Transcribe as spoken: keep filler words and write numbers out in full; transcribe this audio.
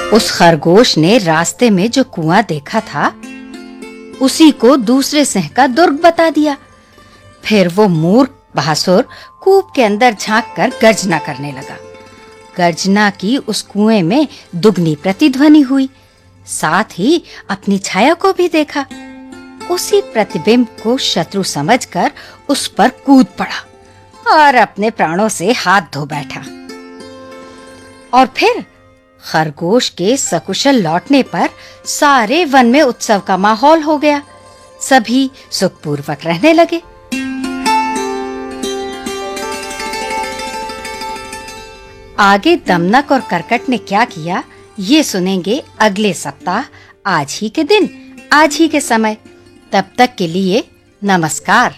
उस खरगोश ने रास्ते में जो कुआं देखा था उसी को दूसरे सिंह का दुर्ग बता दिया। फिर वो मूर्ख बहासुर कूप के अंदर झांक कर गर्जना करने लगा। गर्जना की उस कुएं में दुगनी प्रतिध्वनि हुई। साथ ही अपनी छाया को भी देखा। उसी प्रतिबिंब को शत्रु समझकर उस पर कूद पड़ा और अपने प्राणों से हाथ धो बैठा। और फिर खरगोश के सकुशल लौटने पर सारे वन में उत्सव का माहौल हो गया। सभी सुखपूर्वक रहने लगे। आगे दमनक और करकट ने क्या किया ये सुनेंगे अगले सप्ताह, आज ही के दिन, आज ही के समय। तब तक के लिए नमस्कार।